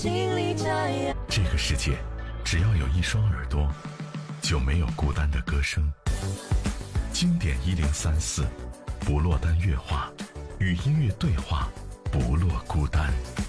这个世界只要有一双耳朵，就没有孤单的歌声。经典1034，不落单乐话，与音乐对话，不落孤单。